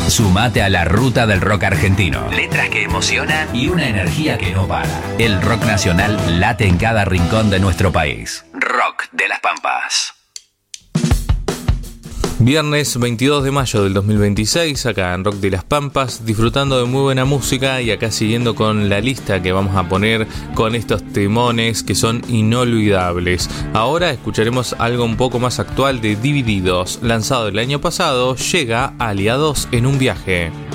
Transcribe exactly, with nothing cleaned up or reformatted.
Sumate a la ruta del rock argentino. Letras que emocionan y una energía que no para. El rock nacional late en cada rincón de nuestro país. Rock de las Pampas. Viernes veintidós de mayo del dos mil veintiséis, acá en Rock de las Pampas, disfrutando de muy buena música y acá siguiendo con la lista que vamos a poner con estos temones que son inolvidables. Ahora escucharemos algo un poco más actual de Divididos, lanzado el año pasado, llega Aliados en un viaje.